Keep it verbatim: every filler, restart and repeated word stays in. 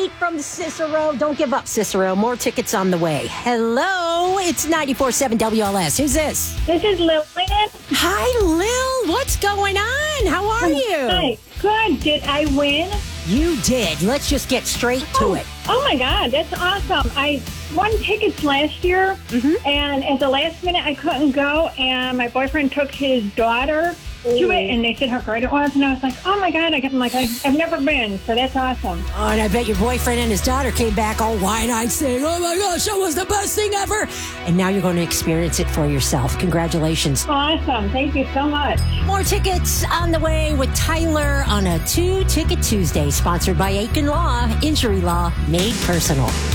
Kate from Cicero. Don't give up, Cicero. More tickets on the way. Hello, it's ninety-four point seven W L S. Who's this? This is Lillian. Hi, Lil. What's going on? How are you? Hi. Good. Did I win? You did. Let's just get straight to oh. it. Oh, my God. That's awesome. I won tickets last year, mm-hmm. and at the last minute, I couldn't go, and my boyfriend took his daughter to it, and they said how great it was, and I was like, oh, my God. I'm like, I've never been, so that's awesome. Oh, and I bet your boyfriend and his daughter came back all wide-eyed saying, oh, my gosh, that was the best thing ever. And now you're going to experience it for yourself. Congratulations. Awesome. Thank you so much. More tickets on the way with Tyler on a Two-Ticket Tuesday, sponsored by Aiken Law, Injury Law Made Personal.